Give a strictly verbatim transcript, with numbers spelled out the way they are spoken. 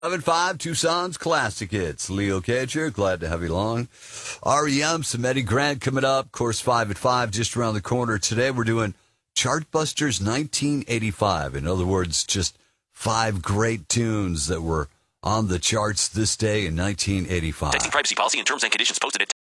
Five and five, Tucson's classic hits. Leo Kacher, glad to have you along. R E M, some Eddie Grant coming up. Course five at five, just around the corner. Today we're doing Chartbusters nineteen eighty-five. In other words, just five great tunes that were on the charts this day in nineteen eighty-five. Texting privacy policy and terms and conditions posted at